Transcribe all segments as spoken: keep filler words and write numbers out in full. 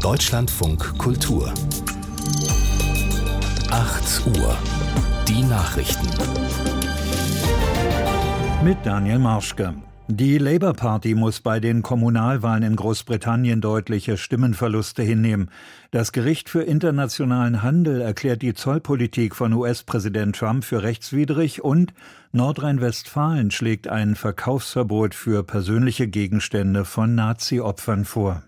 Deutschlandfunk Kultur. acht Uhr. Die Nachrichten. Mit Daniel Marschke. Die Labour Party muss bei den Kommunalwahlen in Großbritannien deutliche Stimmenverluste hinnehmen. Das Gericht für internationalen Handel erklärt die Zollpolitik von U S-Präsident Trump für rechtswidrig und Nordrhein-Westfalen schlägt ein Verkaufsverbot für persönliche Gegenstände von Nazi-Opfern vor.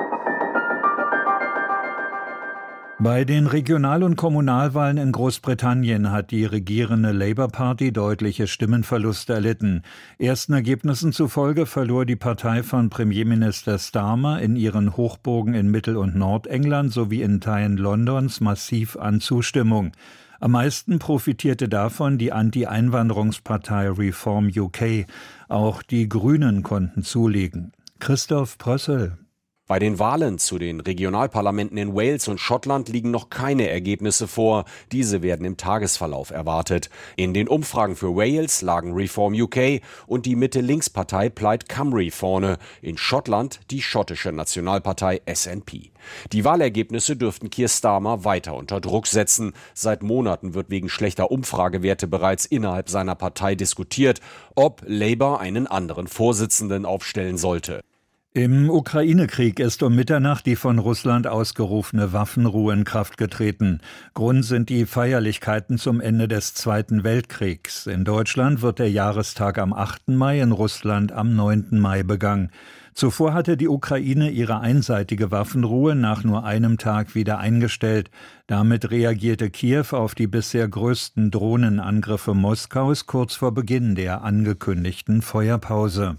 Bei den Regional- und Kommunalwahlen in Großbritannien hat die regierende Labour Party deutliche Stimmenverluste erlitten. Ersten Ergebnissen zufolge verlor die Partei von Premierminister Starmer in ihren Hochburgen in Mittel- und Nordengland sowie in Teilen Londons massiv an Zustimmung. Am meisten profitierte davon die Anti-Einwanderungspartei Reform U K. Auch die Grünen konnten zulegen. Christoph Prössel. Bei den Wahlen zu den Regionalparlamenten in Wales und Schottland liegen noch keine Ergebnisse vor. Diese werden im Tagesverlauf erwartet. In den Umfragen für Wales lagen Reform U K und die Mitte-Links-Partei Plaid Cymru vorne. In Schottland die schottische Nationalpartei S N P. Die Wahlergebnisse dürften Keir Starmer weiter unter Druck setzen. Seit Monaten wird wegen schlechter Umfragewerte bereits innerhalb seiner Partei diskutiert, ob Labour einen anderen Vorsitzenden aufstellen sollte. Im Ukraine-Krieg ist um Mitternacht die von Russland ausgerufene Waffenruhe in Kraft getreten. Grund sind die Feierlichkeiten zum Ende des Zweiten Weltkriegs. In Deutschland wird der Jahrestag am achten Mai, in Russland am neunten Mai begangen. Zuvor hatte die Ukraine ihre einseitige Waffenruhe nach nur einem Tag wieder eingestellt. Damit reagierte Kiew auf die bisher größten Drohnenangriffe Moskaus kurz vor Beginn der angekündigten Feuerpause.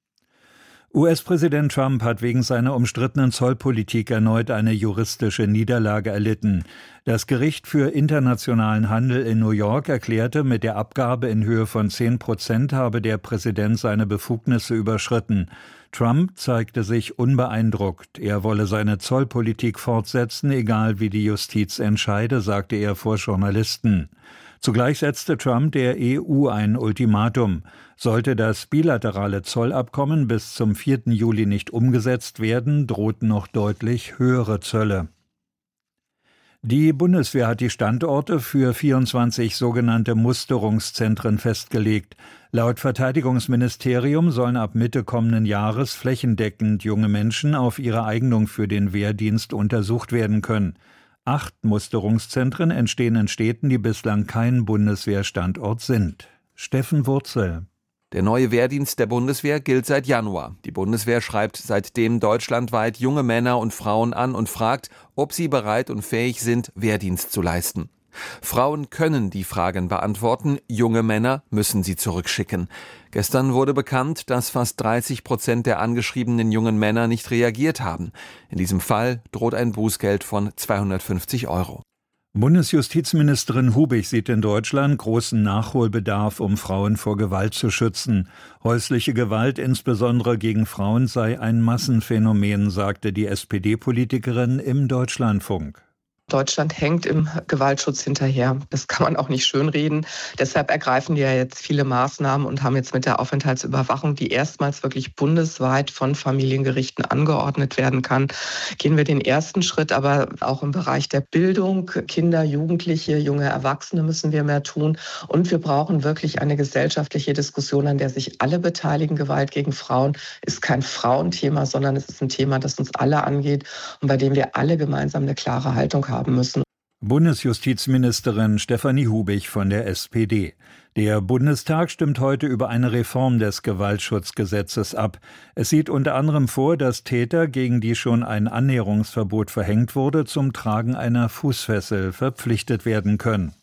U S-Präsident Trump hat wegen seiner umstrittenen Zollpolitik erneut eine juristische Niederlage erlitten. Das Gericht für internationalen Handel in New York erklärte, mit der Abgabe in Höhe von zehn Prozent habe der Präsident seine Befugnisse überschritten. Trump zeigte sich unbeeindruckt. Er wolle seine Zollpolitik fortsetzen, egal wie die Justiz entscheide, sagte er vor Journalisten. Zugleich setzte Trump der E U ein Ultimatum. Sollte das bilaterale Zollabkommen bis zum vierten Juli nicht umgesetzt werden, drohten noch deutlich höhere Zölle. Die Bundeswehr hat die Standorte für vierundzwanzig sogenannte Musterungszentren festgelegt. Laut Verteidigungsministerium sollen ab Mitte kommenden Jahres flächendeckend junge Menschen auf ihre Eignung für den Wehrdienst untersucht werden können. Acht Musterungszentren entstehen in Städten, die bislang kein Bundeswehrstandort sind. Steffen Wurzel. Der neue Wehrdienst der Bundeswehr gilt seit Januar. Die Bundeswehr schreibt seitdem deutschlandweit junge Männer und Frauen an und fragt, ob sie bereit und fähig sind, Wehrdienst zu leisten. Frauen können die Fragen beantworten, junge Männer müssen sie zurückschicken. Gestern wurde bekannt, dass fast dreißig Prozent der angeschriebenen jungen Männer nicht reagiert haben. In diesem Fall droht ein Bußgeld von zweihundertfünfzig Euro. Bundesjustizministerin Hubig sieht in Deutschland großen Nachholbedarf, um Frauen vor Gewalt zu schützen. Häusliche Gewalt, insbesondere gegen Frauen, sei ein Massenphänomen, sagte die S P D-Politikerin im Deutschlandfunk. Deutschland hängt im Gewaltschutz hinterher. Das kann man auch nicht schönreden. Deshalb ergreifen die ja jetzt viele Maßnahmen und haben jetzt mit der Aufenthaltsüberwachung, die erstmals wirklich bundesweit von Familiengerichten angeordnet werden kann, gehen wir den ersten Schritt. Aber auch im Bereich der Bildung, Kinder, Jugendliche, junge Erwachsene müssen wir mehr tun. Und wir brauchen wirklich eine gesellschaftliche Diskussion, an der sich alle beteiligen. Gewalt gegen Frauen ist kein Frauenthema, sondern es ist ein Thema, das uns alle angeht und bei dem wir alle gemeinsam eine klare Haltung haben müssen. Bundesjustizministerin Stefanie Hubig von der S P D. Der Bundestag stimmt heute über eine Reform des Gewaltschutzgesetzes ab. Es sieht unter anderem vor, dass Täter, gegen die schon ein Annäherungsverbot verhängt wurde, zum Tragen einer Fußfessel verpflichtet werden können.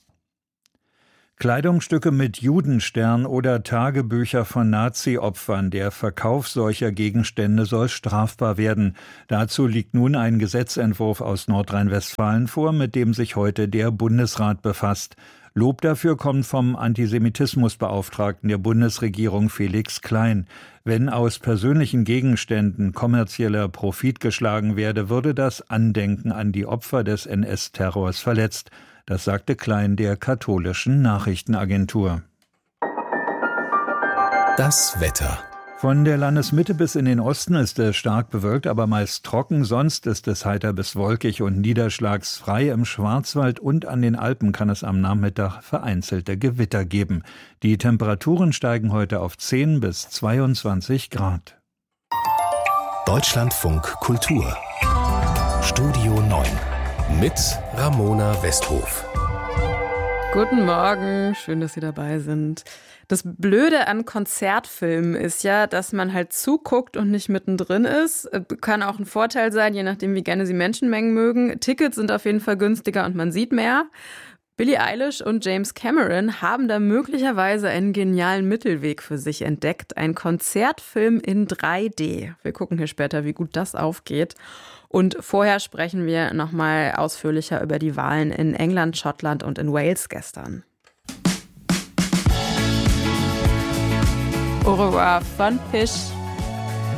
Kleidungsstücke mit Judenstern oder Tagebücher von Nazi-Opfern, der Verkauf solcher Gegenstände soll strafbar werden. Dazu liegt nun ein Gesetzentwurf aus Nordrhein-Westfalen vor, mit dem sich heute der Bundesrat befasst. Lob dafür kommt vom Antisemitismusbeauftragten der Bundesregierung Felix Klein. Wenn aus persönlichen Gegenständen kommerzieller Profit geschlagen werde, würde das Andenken an die Opfer des N S-Terrors verletzt. Das sagte Klein der katholischen Nachrichtenagentur. Das Wetter. Von der Landesmitte bis in den Osten ist es stark bewölkt, aber meist trocken. Sonst ist es heiter bis wolkig und niederschlagsfrei. Im Schwarzwald und an den Alpen kann es am Nachmittag vereinzelte Gewitter geben. Die Temperaturen steigen heute auf zehn bis zweiundzwanzig Grad. Deutschlandfunk Kultur Studio neun mit Ramona Westhof. Guten Morgen, schön, dass Sie dabei sind. Das Blöde an Konzertfilmen ist ja, dass man halt zuguckt und nicht mittendrin ist. Kann auch ein Vorteil sein, je nachdem, wie gerne Sie Menschenmengen mögen. Tickets sind auf jeden Fall günstiger und man sieht mehr. Billie Eilish und James Cameron haben da möglicherweise einen genialen Mittelweg für sich entdeckt. Ein Konzertfilm in drei D. Wir gucken hier später, wie gut das aufgeht. Und vorher sprechen wir nochmal ausführlicher über die Wahlen in England, Schottland und in Wales gestern. Au revoir, Fun Fish.